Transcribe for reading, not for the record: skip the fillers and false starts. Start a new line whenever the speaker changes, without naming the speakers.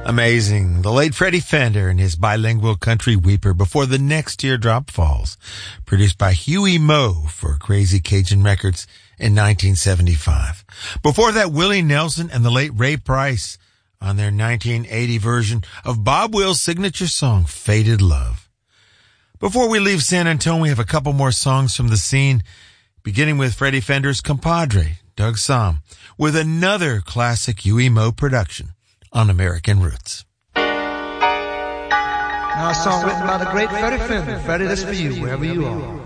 Amazing. The late Freddie Fender and his bilingual country weeper Before the Next Teardrop Falls, produced by Huey Moe for Crazy Cajun Records in 1975. Before that, Willie Nelson and the late Ray Price on their 1980 version of Bob Wills' signature song, Faded Love. Before we leave San Antonio, we have a couple more songs from the scene, beginning with Freddie Fender's compadre, Doug Sahm, with another classic Huey Moe production on American Roots.
Now a song written by the great Freddie Fender. Freddie, this for you, wherever you are.